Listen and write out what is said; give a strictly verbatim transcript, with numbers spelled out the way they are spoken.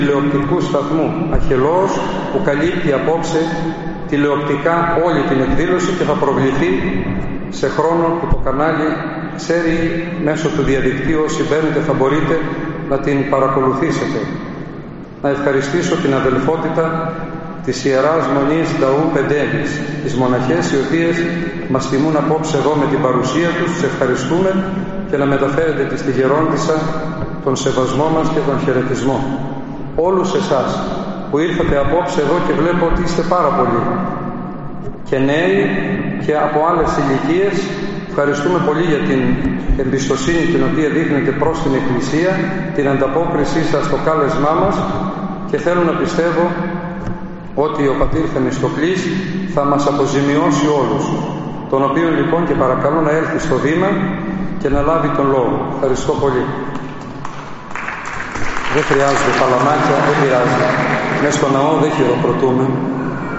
τηλεοπτικού σταθμού Αχελός, που καλύπτει απόψε τηλεοπτικά όλη την εκδήλωση και θα προβληθεί σε χρόνο που το κανάλι ξέρει μέσω του διαδικτύου. Όσοι μπαίνετε θα μπορείτε να την παρακολουθήσετε. Να ευχαριστήσω την αδελφότητα της Ιεράς Μονής Λαού Πεντέλης, τις μοναχές οι οποίες μας τιμούν απόψε εδώ με την παρουσία τους. Τους ευχαριστούμε και να μεταφέρετε τη στη Γερόντισσα τον σεβασμό μας και τον χαιρετισμό. Όλους εσάς που ήρθατε απόψε εδώ και βλέπω ότι είστε πάρα πολλοί και νέοι και από άλλες ηλικίες, ευχαριστούμε πολύ για την εμπιστοσύνη την οποία δείχνετε προς την Εκκλησία, την ανταπόκρισή σας στο κάλεσμά μας, και θέλω να πιστεύω ότι ο Πατήρ Θεμιστοκλής θα μας αποζημιώσει όλους, τον οποίο λοιπόν και παρακαλώ να έλθει στο βήμα και να λάβει τον λόγο. Ευχαριστώ πολύ. Δεν χρειάζεται παλαμάκια, δεν πειράζει. Μες στο ναό δεν χειροκροτούμε.